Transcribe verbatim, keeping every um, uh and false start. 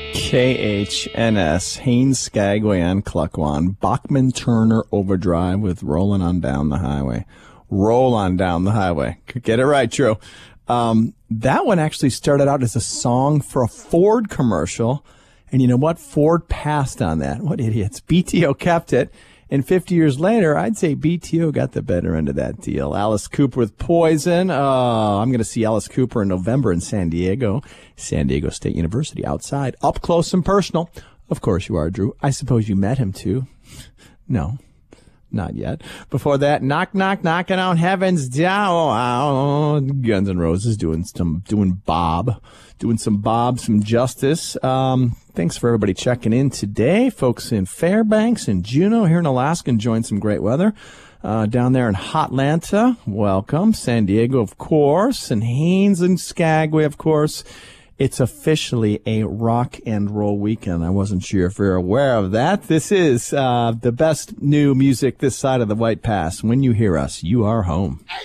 K H N S, Haines, Skagway, and Cluckwan. Bachman Turner Overdrive with Rollin' on Down the Highway. Roll on down the highway. Get it right, Drew. Um, that one actually started out as a song for a Ford commercial. And you know what? Ford passed on that. What idiots. B T O kept it. And fifty years later, I'd say B T O got the better end of that deal. Alice Cooper with Poison. Uh, I'm going to see Alice Cooper in November in San Diego. San Diego State University outside. Up close and personal. Of course you are, Drew. I suppose you met him, too. No. Not yet. Before that, knock, knock, knocking on heaven's down. Guns N' Roses doing some, doing Bob, doing some Bob, some Justice. Um, thanks for everybody checking in today. Folks in Fairbanks and Juneau here in Alaska enjoying some great weather. Uh, down there in Hotlanta, welcome. San Diego, of course, and Haines and Skagway, of course. It's officially a rock and roll weekend. I wasn't sure if you're aware of that. This is uh, the best new music this side of the White Pass. When you hear us, you are home.